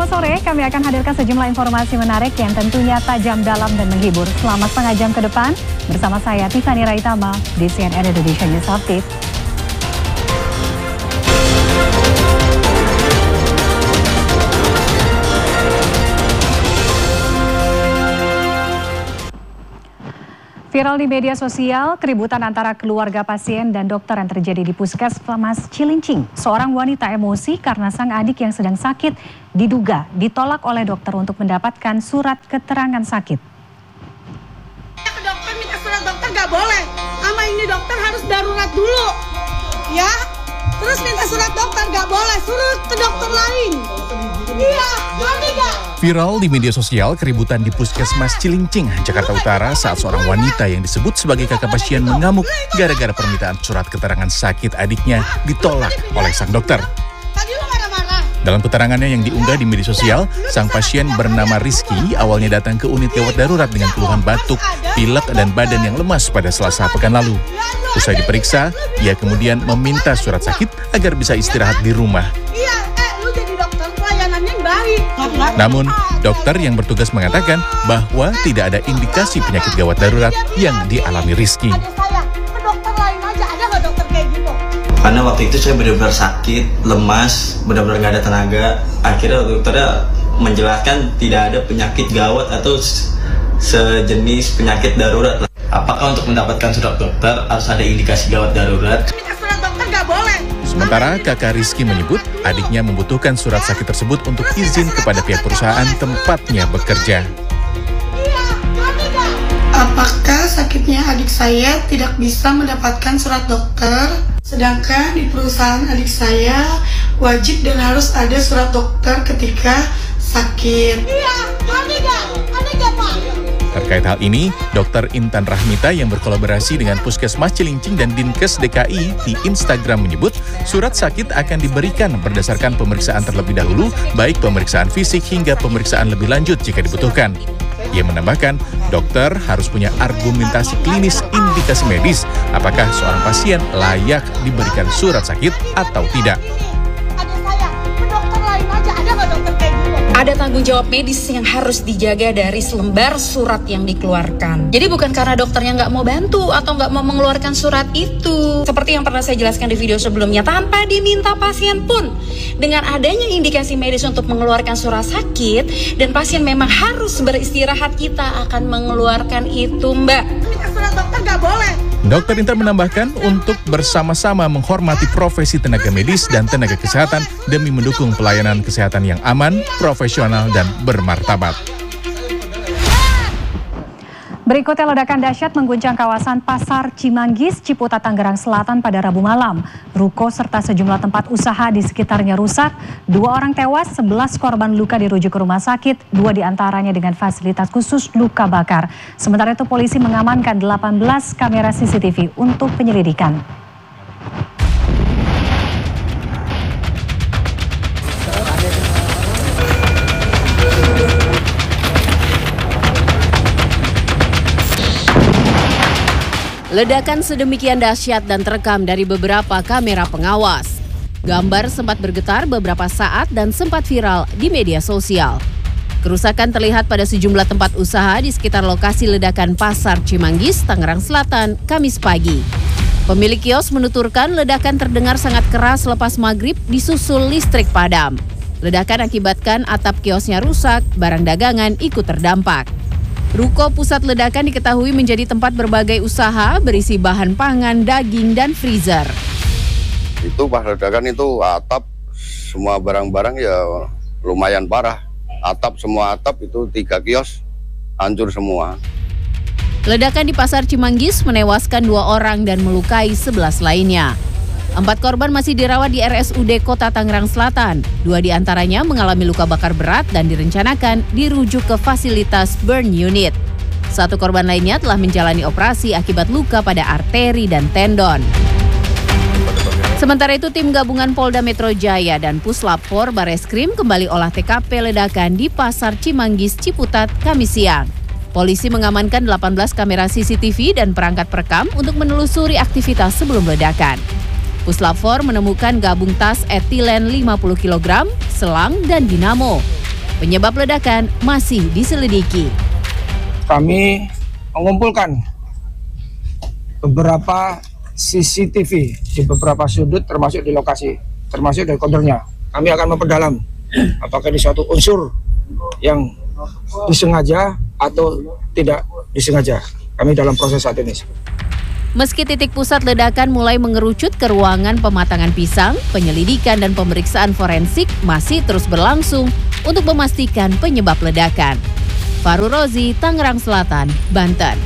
Selamat sore, kami akan hadirkan sejumlah informasi menarik yang tentunya tajam, dalam, dan menghibur. Selama setengah jam ke depan, bersama saya Tiffany Raitama di CNN Indonesia News Update. Viral di media sosial, keributan antara keluarga pasien dan dokter yang terjadi di Puskesmas Cilincing. Seorang wanita emosi karena sang adik yang sedang sakit diduga ditolak oleh dokter untuk mendapatkan surat keterangan sakit. Ke dokter minta surat dokter nggak boleh. Sama ini dokter harus darurat dulu, ya. Terus minta surat dokter nggak boleh, suruh ke dokter lain. Iya, ngerti nggak? Viral di media sosial, keributan di Puskesmas Cilincing, Jakarta Utara saat seorang wanita yang disebut sebagai kakak pasien mengamuk gara-gara permintaan surat keterangan sakit adiknya ditolak oleh sang dokter. Dalam keterangannya yang diunggah di media sosial, sang pasien bernama Rizky awalnya datang ke unit gawat darurat dengan keluhan batuk, pilek, dan badan yang lemas pada Selasa pekan lalu. Usai diperiksa, ia kemudian meminta surat sakit agar bisa istirahat di rumah. Namun, dokter yang bertugas mengatakan bahwa tidak ada indikasi penyakit gawat darurat yang dialami Rizky. Karena waktu itu saya benar-benar sakit, lemas, benar-benar nggak ada tenaga. Akhirnya dokternya menjelaskan tidak ada penyakit gawat atau sejenis penyakit darurat. Apakah untuk mendapatkan surat dokter harus ada indikasi gawat darurat? Surat dokter nggak boleh. Sementara kakak Rizky menyebut adiknya membutuhkan surat sakit tersebut untuk izin kepada pihak perusahaan tempatnya bekerja. Apakah sakitnya adik saya tidak bisa mendapatkan surat dokter, sedangkan di perusahaan adik saya wajib dan harus ada surat dokter ketika sakit? Iya, ngerti nggak Pak? Terkait hal ini, Dr. Intan Rahmita yang berkolaborasi dengan Puskesmas Cilincing dan Dinkes DKI di Instagram menyebut surat sakit akan diberikan berdasarkan pemeriksaan terlebih dahulu, baik pemeriksaan fisik hingga pemeriksaan lebih lanjut jika dibutuhkan. Ia menambahkan, dokter harus punya argumentasi klinis indikasi medis apakah seorang pasien layak diberikan surat sakit atau tidak. Ada tanggung jawab medis yang harus dijaga dari selembar surat yang dikeluarkan. Jadi bukan karena dokternya nggak mau bantu atau nggak mau mengeluarkan surat itu. Seperti yang pernah saya jelaskan di video sebelumnya, tanpa diminta pasien pun. Dengan adanya indikasi medis untuk mengeluarkan surat sakit, dan pasien memang harus beristirahat, kita akan mengeluarkan itu, Mbak. Surat dokter nggak boleh. Dr. Intan menambahkan untuk bersama-sama menghormati profesi tenaga medis dan tenaga kesehatan demi mendukung pelayanan kesehatan yang aman, profesional, dan bermartabat. Berikutnya, ledakan dahsyat mengguncang kawasan Pasar Cimanggis, Ciputat, Tangerang Selatan pada Rabu malam. Ruko serta sejumlah tempat usaha di sekitarnya rusak. 2 orang tewas, 11 korban luka dirujuk ke rumah sakit, 2 diantaranya dengan fasilitas khusus luka bakar. Sementara itu polisi mengamankan 18 kamera CCTV untuk penyelidikan. Ledakan sedemikian dahsyat dan terekam dari beberapa kamera pengawas. Gambar sempat bergetar beberapa saat dan sempat viral di media sosial. Kerusakan terlihat pada sejumlah tempat usaha di sekitar lokasi ledakan Pasar Cimanggis, Tangerang Selatan, Kamis pagi. Pemilik kios menuturkan ledakan terdengar sangat keras lepas maghrib disusul listrik padam. Ledakan akibatkan atap kiosnya rusak, barang dagangan ikut terdampak. Ruko pusat ledakan diketahui menjadi tempat berbagai usaha berisi bahan pangan, daging, dan freezer. Itu pas ledakan itu atap, semua barang-barang ya lumayan parah. Semua atap itu 3 kios hancur semua. Ledakan di Pasar Cimanggis menewaskan 2 orang dan melukai 11 lainnya. 4 korban masih dirawat di RSUD Kota Tangerang Selatan. 2 diantaranya mengalami luka bakar berat dan direncanakan dirujuk ke fasilitas burn unit. 1 korban lainnya telah menjalani operasi akibat luka pada arteri dan tendon. Sementara itu, tim gabungan Polda Metro Jaya dan Puslap 4 Bareskrim kembali olah TKP ledakan di Pasar Cimanggis, Ciputat, Kamis siang. Polisi mengamankan 18 kamera CCTV dan perangkat perekam untuk menelusuri aktivitas sebelum ledakan. Puslap 4 menemukan gabung tas etilen 50 kg, selang, dan dinamo. Penyebab ledakan masih diselidiki. Kami mengumpulkan beberapa CCTV di beberapa sudut termasuk di lokasi, termasuk dari konternya. Kami akan memperdalam apakah ini suatu unsur yang disengaja atau tidak disengaja. Kami dalam proses saat ini. Meski titik pusat ledakan mulai mengerucut ke ruangan pematangan pisang, penyelidikan dan pemeriksaan forensik masih terus berlangsung untuk memastikan penyebab ledakan. Faru Rozi, Tangerang Selatan, Banten.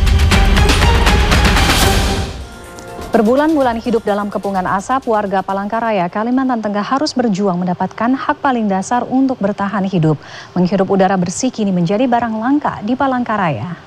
Berbulan-bulan hidup dalam kepungan asap, warga Palangkaraya, Kalimantan Tengah harus berjuang mendapatkan hak paling dasar untuk bertahan hidup. Menghirup udara bersih kini menjadi barang langka di Palangkaraya.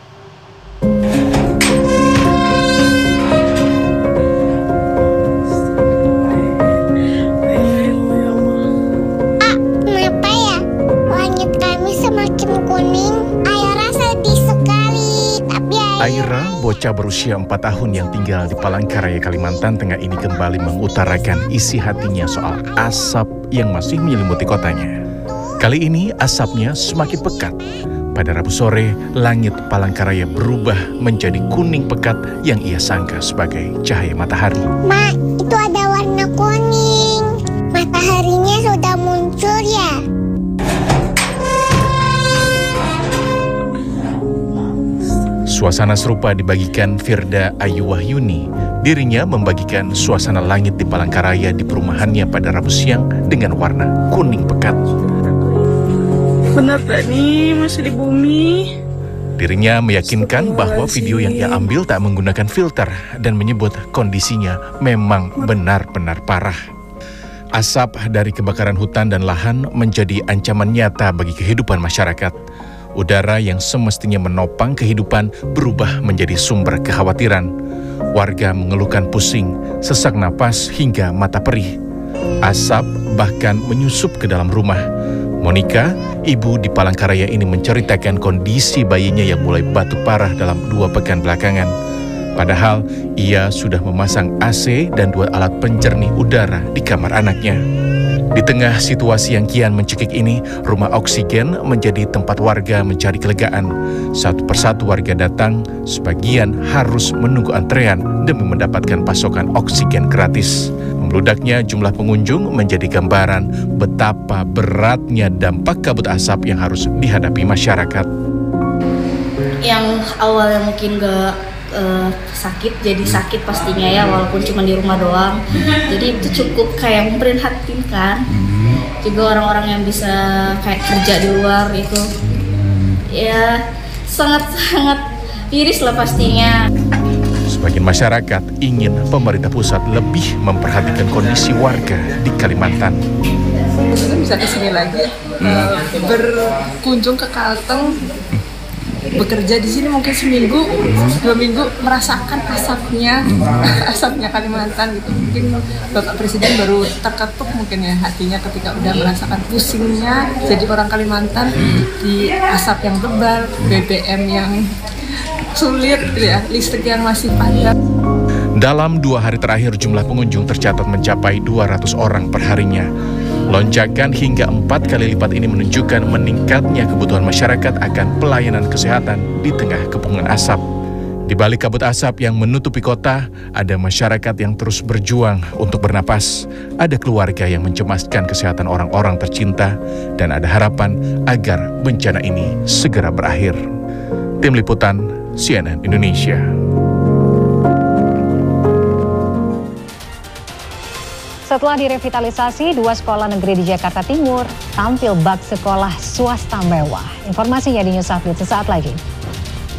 Aira, bocah berusia 4 tahun yang tinggal di Palangkaraya, Kalimantan Tengah ini kembali mengutarakan isi hatinya soal asap yang masih menyelimuti kotanya. Kali ini asapnya semakin pekat. Pada Rabu sore, langit Palangkaraya berubah menjadi kuning pekat yang ia sangka sebagai cahaya matahari. Ma, itu ada warna kuning. Mataharinya sudah muncul ya? Suasana serupa dibagikan Firda Ayu Wahyuni. Dirinya membagikan suasana langit di Palangkaraya di perumahannya pada Rabu siang dengan warna kuning pekat. Benar tak nih masih di bumi? Dirinya meyakinkan bahwa video yang ia ambil tak menggunakan filter dan menyebut kondisinya memang benar-benar parah. Asap dari kebakaran hutan dan lahan menjadi ancaman nyata bagi kehidupan masyarakat. Udara yang semestinya menopang kehidupan berubah menjadi sumber kekhawatiran. Warga mengeluhkan pusing, sesak napas hingga mata perih. Asap bahkan menyusup ke dalam rumah. Monica, ibu di Palangkaraya ini menceritakan kondisi bayinya yang mulai batuk parah dalam 2 pekan belakangan. Padahal ia sudah memasang AC dan 2 alat penjernih udara di kamar anaknya. Di tengah situasi yang kian mencekik ini, rumah oksigen menjadi tempat warga mencari kelegaan. Satu persatu warga datang, sebagian harus menunggu antrean demi mendapatkan pasokan oksigen gratis. Membludaknya jumlah pengunjung menjadi gambaran betapa beratnya dampak kabut asap yang harus dihadapi masyarakat. Yang awalnya mungkin gak sakit jadi sakit pastinya ya, walaupun cuma di rumah doang. Jadi itu cukup kayak memprihatinkan. Juga orang-orang yang bisa kayak kerja di luar itu ya sangat-sangat miris lah pastinya. Sebagian masyarakat ingin pemerintah pusat lebih memperhatikan kondisi warga di Kalimantan. Bisa kesini lagi, berkunjung ke Kalteng. Bekerja di sini mungkin seminggu, 2 minggu merasakan asapnya Kalimantan gitu. Mungkin Bapak Presiden baru terketuk mungkin ya hatinya ketika udah merasakan pusingnya jadi orang Kalimantan di asap yang tebal, BBM yang sulit ya, listrik yang masih padat. Dalam 2 hari terakhir jumlah pengunjung tercatat mencapai 200 orang perharinya. Lonjakan hingga 4 kali lipat ini menunjukkan meningkatnya kebutuhan masyarakat akan pelayanan kesehatan di tengah kepungan asap. Di balik kabut asap yang menutupi kota, ada masyarakat yang terus berjuang untuk bernapas. Ada keluarga yang mencemaskan kesehatan orang-orang tercinta, dan ada harapan agar bencana ini segera berakhir. Tim Liputan CNN Indonesia. Setelah direvitalisasi, 2 sekolah negeri di Jakarta Timur tampil bak sekolah swasta mewah. Informasinya di News Update sesaat lagi.